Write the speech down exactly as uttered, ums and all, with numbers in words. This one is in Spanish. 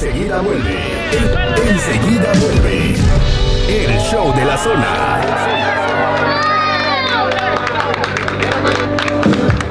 Enseguida vuelve. En- enseguida vuelve. El show de la zona.